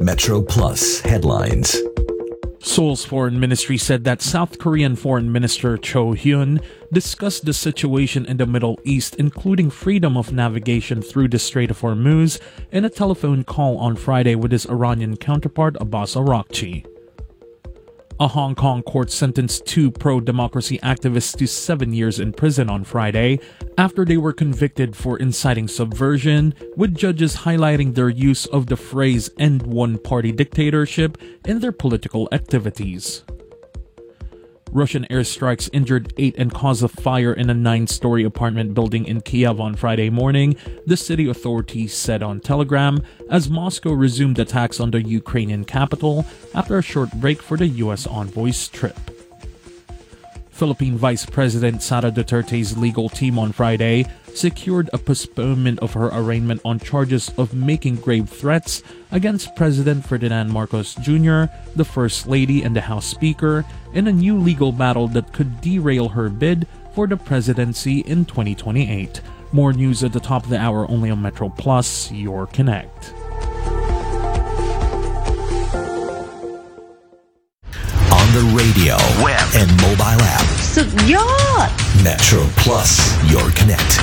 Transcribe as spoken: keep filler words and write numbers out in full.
Metro Plus headlines. Seoul's foreign ministry said that South Korean Foreign Minister Cho Hyun discussed the situation in the Middle East, including freedom of navigation through the Strait of Hormuz, in a telephone call on Friday with his Iranian counterpart Abbas Araghchi. A Hong Kong court sentenced two pro-democracy activists to seven years in prison on Friday after they were convicted for inciting subversion, with judges highlighting their use of the phrase "end one-party dictatorship" in their political activities. Russian airstrikes injured eight and caused a fire in a nine-story apartment building in Kiev on Friday morning, the city authorities said on Telegram, as Moscow resumed attacks on the Ukrainian capital after a short break for the U S envoy's trip. Philippine Vice President Sara Duterte's legal team on Friday secured a postponement of her arraignment on charges of making grave threats against President Ferdinand Marcos Junior, the First Lady and the House Speaker, in a new legal battle that could derail her bid for the presidency in twenty twenty-eight. More news at the top of the hour only on Metro Plus, your Connect. On the radio, web, and mobile app. Sudyot! Metro Plus, your Connect.